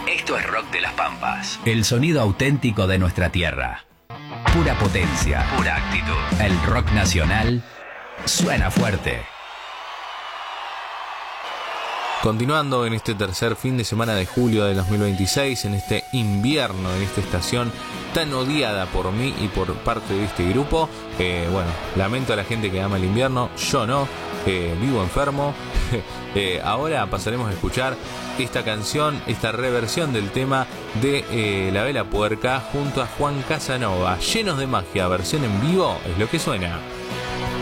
Esto es Rock de las Pampas. El sonido auténtico de nuestra tierra. Pura potencia, pura actitud. El rock nacional suena fuerte. Continuando en este tercer fin de semana de julio de 2026, en este invierno, en esta estación tan odiada por mí y por parte de este grupo, lamento a la gente que ama el invierno, yo no, vivo enfermo. Ahora pasaremos a escuchar esta canción, esta reversión del tema de La Vela Puerca junto a Juan Casanova. Llenos de magia, versión en vivo, es lo que suena.